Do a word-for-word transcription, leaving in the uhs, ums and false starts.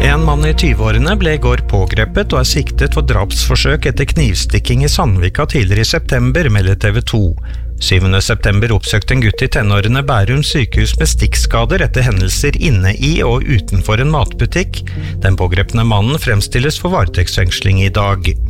En mann i tyve-årene ble I går pågrepet og er siktet for drapsforsøk etter knivstikking I Sandvika tidligere I september, melder T V to. syvende september oppsøkte en gutt I tenårene Bærum sykehus med stikkskader etter hendelser inne I og utenfor en matbutikk. Den pågrepne mannen fremstilles for varetektsfengsling I dag.